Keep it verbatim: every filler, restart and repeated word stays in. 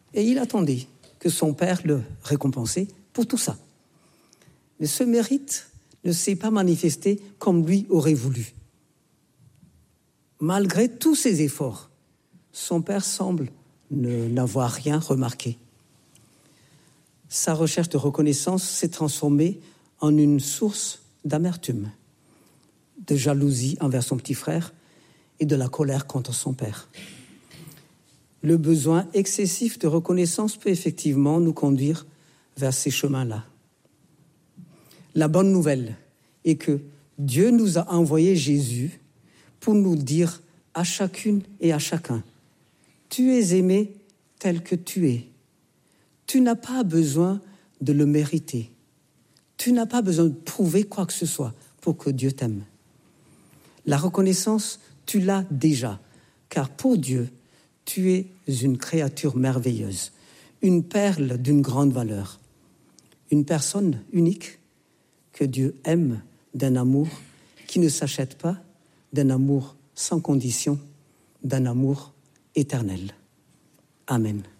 Et il attendait que son père le récompensait pour tout ça. Mais ce mérite ne s'est pas manifesté comme lui aurait voulu. Malgré tous ses efforts, son père semble ne, n'avoir rien remarqué. Sa recherche de reconnaissance s'est transformée en une source d'amertume, de jalousie envers son petit frère et de la colère contre son père. Le besoin excessif de reconnaissance peut effectivement nous conduire vers ces chemins-là. La bonne nouvelle est que Dieu nous a envoyé Jésus pour nous dire à chacune et à chacun, « Tu es aimé tel que tu es. Tu n'as pas besoin de le mériter. Tu n'as pas besoin de prouver quoi que ce soit pour que Dieu t'aime. La reconnaissance, tu l'as déjà, car pour Dieu, tu es une créature merveilleuse, une perle d'une grande valeur, une personne unique que Dieu aime d'un amour qui ne s'achète pas, d'un amour sans condition, d'un amour éternel. Amen.